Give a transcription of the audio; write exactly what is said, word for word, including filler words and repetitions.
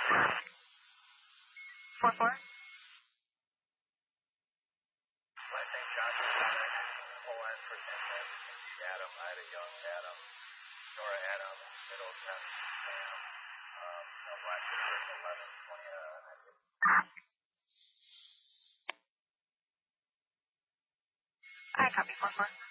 Four four. My Saint Johnson, full line for Saint Francis, and Adam, Ida Young, Adam, Nora Adam, middle ten, Sam, um, no black first eleven, twenty, uh, nineteen. I copy four four.